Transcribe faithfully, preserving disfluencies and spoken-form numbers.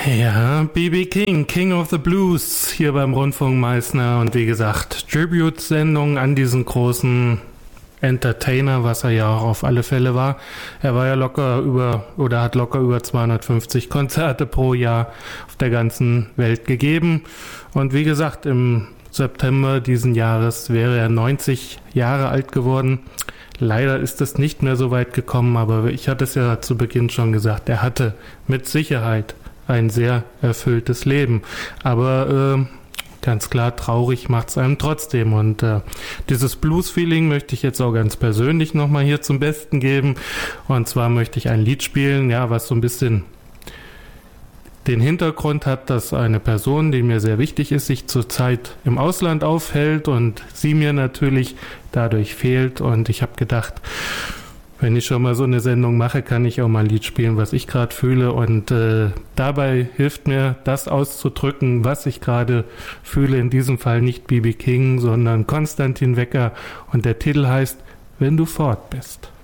Ja, B B King, King of the Blues, hier beim Rundfunk Meißner und wie gesagt, Tribute-Sendung an diesen großen Entertainer, was er ja auch auf alle Fälle war. Er war ja locker über, oder hat locker über zweihundertfünfzig Konzerte pro Jahr auf der ganzen Welt gegeben. Und wie gesagt, im September diesen Jahres wäre er neunzig Jahre alt geworden. Leider ist es nicht mehr so weit gekommen, aber ich hatte es ja zu Beginn schon gesagt, er hatte mit Sicherheit ein sehr erfülltes Leben. Aber äh, ganz klar, traurig macht es einem trotzdem. Und äh, dieses Blues-Feeling möchte ich jetzt auch ganz persönlich nochmal hier zum Besten geben. Und zwar möchte ich ein Lied spielen, ja, was so ein bisschen den Hintergrund hat, dass eine Person, die mir sehr wichtig ist, sich zurzeit im Ausland aufhält und sie mir natürlich dadurch fehlt. Und ich habe gedacht, wenn ich schon mal so eine Sendung mache, kann ich auch mal ein Lied spielen, was ich gerade fühle. Und äh, dabei hilft mir, das auszudrücken, was ich gerade fühle. In diesem Fall nicht B B King, sondern Konstantin Wecker. Und der Titel heißt, Wenn du fort bist.